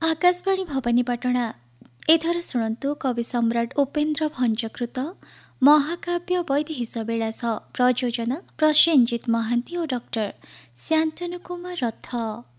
ଆକାଶବାଣୀ ଭବାନୀପାଟଣା। ଏଥର ଶୁଣନ୍ତୁ କବି ସମ୍ରାଟ ଉପେନ୍ଦ୍ର ଭଞ୍ଜକୃତ ମହାକାବ୍ୟ ବୈଦେହୀଶ ବିଳାସ। ପ୍ରଯୋଜନା ପ୍ରସେନଜିତ ମହାନ୍ତି ଓ ଡକ୍ଟର ଶାନ୍ତନୁ କୁମାର ରଥ।